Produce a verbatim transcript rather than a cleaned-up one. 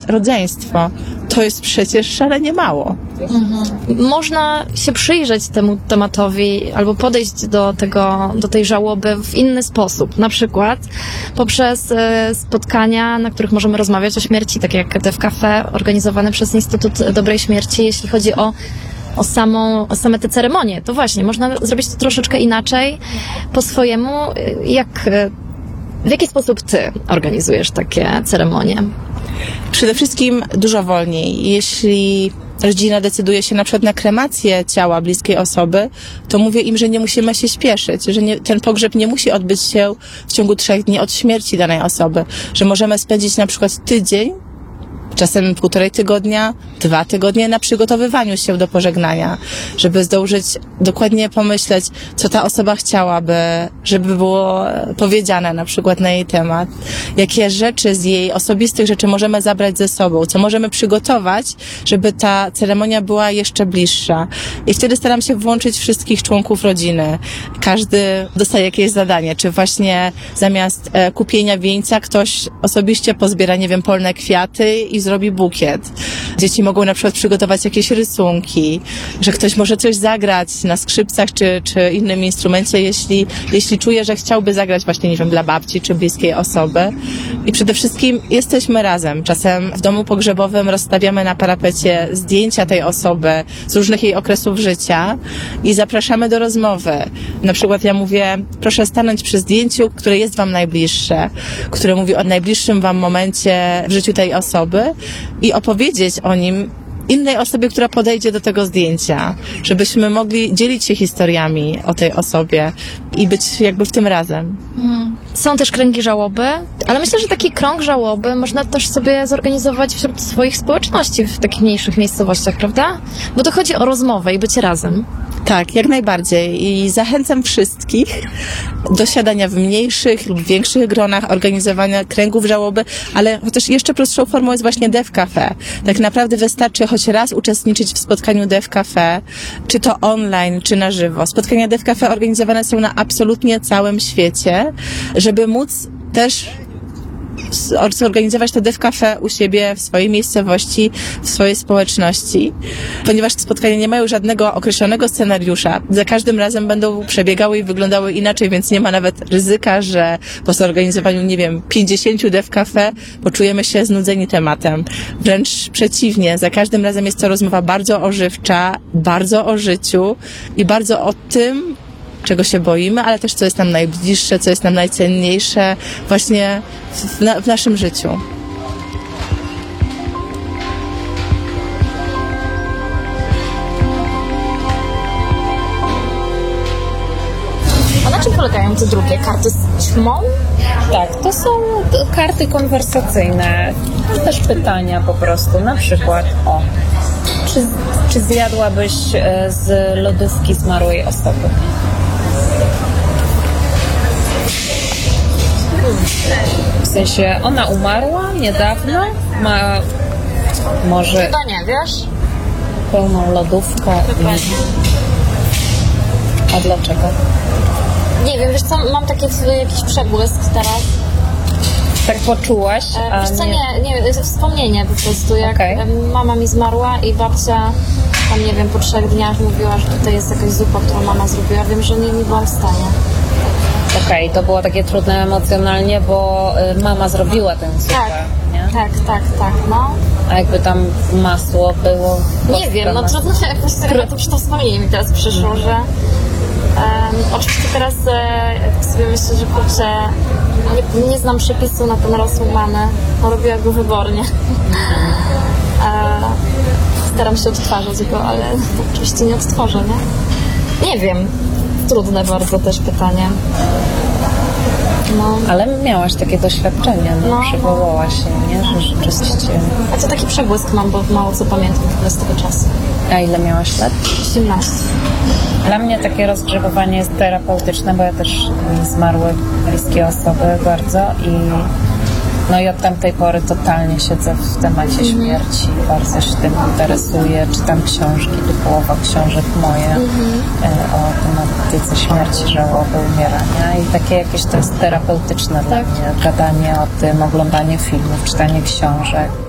rodzeństwo. To jest przecież szalenie mało. Mhm. Można się przyjrzeć temu tematowi albo podejść do tego, do tej żałoby w inny sposób. Na przykład poprzez e, spotkania, na których możemy rozmawiać o śmierci, takie jak te w cafe organizowane przez Instytut Dobrej Śmierci, jeśli chodzi o o samą, o same te ceremonie. To właśnie, można zrobić to troszeczkę inaczej, po swojemu. Jak, w jaki sposób ty organizujesz takie ceremonie? Przede wszystkim dużo wolniej. Jeśli rodzina decyduje się na przykład na kremację ciała bliskiej osoby, to mówię im, że nie musimy się śpieszyć, że nie, ten pogrzeb nie musi odbyć się w ciągu trzech dni od śmierci danej osoby, że możemy spędzić na przykład tydzień, czasem półtorej tygodnia, dwa tygodnie na przygotowywaniu się do pożegnania, żeby zdążyć dokładnie pomyśleć, co ta osoba chciałaby, żeby było powiedziane na przykład na jej temat, jakie rzeczy z jej osobistych rzeczy możemy zabrać ze sobą, co możemy przygotować, żeby ta ceremonia była jeszcze bliższa. I wtedy staram się włączyć wszystkich członków rodziny. Każdy dostaje jakieś zadanie, czy właśnie zamiast e, kupienia wieńca ktoś osobiście pozbiera, nie wiem, polne kwiaty i zrobi bukiet. Dzieci mogą na przykład przygotować jakieś rysunki, że ktoś może coś zagrać na skrzypcach czy, czy innym instrumencie, jeśli, jeśli czuje, że chciałby zagrać właśnie, nie wiem, dla babci czy bliskiej osoby. I przede wszystkim jesteśmy razem. Czasem w domu pogrzebowym rozstawiamy na parapecie zdjęcia tej osoby z różnych jej okresów życia i zapraszamy do rozmowy. Na przykład ja mówię, proszę stanąć przy zdjęciu, które jest wam najbliższe, które mówi o najbliższym wam momencie w życiu tej osoby i opowiedzieć o nim innej osobie, która podejdzie do tego zdjęcia, żebyśmy mogli dzielić się historiami o tej osobie i być jakby w tym razem. Hmm. Są też kręgi żałoby, ale myślę, że taki krąg żałoby można też sobie zorganizować wśród swoich społeczności w takich mniejszych miejscowościach, prawda? Bo to chodzi o rozmowę i bycie razem. Tak, jak najbardziej. I zachęcam wszystkich do siadania w mniejszych lub większych gronach, organizowania kręgów żałoby, ale chociaż jeszcze prostszą formą jest właśnie Dev Cafe. Tak naprawdę wystarczy choć raz uczestniczyć w spotkaniu Dev Cafe, czy to online, czy na żywo. Spotkania Dev Cafe organizowane są na absolutnie całym świecie, żeby móc też zorganizować to Dev Cafe u siebie, w swojej miejscowości, w swojej społeczności. Ponieważ te spotkania nie mają żadnego określonego scenariusza, za każdym razem będą przebiegały i wyglądały inaczej, więc nie ma nawet ryzyka, że po zorganizowaniu, nie wiem, pięćdziesięciu Dev Cafe poczujemy się znudzeni tematem. Wręcz przeciwnie, za każdym razem jest to rozmowa bardzo ożywcza, bardzo o życiu i bardzo o tym, czego się boimy, ale też co jest nam najbliższe, co jest nam najcenniejsze właśnie w, na, w naszym życiu. A na czym polegają te drugie karty z ćmą? Tak, to są karty konwersacyjne, też pytania po prostu, na przykład o czy, czy zjadłabyś z lodówki zmarłej osoby? W sensie, ona umarła niedawno, ma może Chyba nie, wiesz? pełną lodówkę. A dlaczego? Nie wiem, wiesz co, mam taki jakiś przebłysk teraz. Tak poczułaś? E, wiesz co, nie, nie, to jest wspomnienie po prostu, jak okay. Mama mi zmarła i babcia tam, nie wiem, po trzech dniach mówiła, że tutaj jest jakaś zupa, którą mama zrobiła. Wiem, że nie, nie byłam w stanie. Okej, okay, to było takie trudne emocjonalnie, bo mama zrobiła tę zupę, tak, nie? Tak, tak, tak, no. A jakby tam masło było... Nie wiem, no trudno się jakoś tego, to przy to wspomnienie mi teraz przyszło, że um, oczywiście teraz e, sobie myślę, że kurczę, nie, nie znam przepisu na ten rosół mamy, no robiła go wybornie. e, staram się odtwarzać go, ale oczywiście nie odtworzę, nie? Nie wiem. Trudne bardzo też pytanie. No. Ale miałaś takie doświadczenie, no, no przywołałaś się, nie? Że rzeczywiście... A to taki przebłysk mam, bo mało co pamiętam z tego czasu. A ile miałaś lat? osiemnaście. Dla mnie takie rozgrzebywanie jest terapeutyczne, bo ja też zmarły bliskie osoby bardzo i no i od tamtej pory totalnie siedzę w temacie mm-hmm. śmierci, bardzo się tym interesuję, czytam książki, to połowa książek moje mm-hmm. o tematyce śmierci, żałoby, umierania i takie jakieś to jest terapeutyczne tak. dla mnie, gadanie o tym, oglądanie filmów, czytanie książek.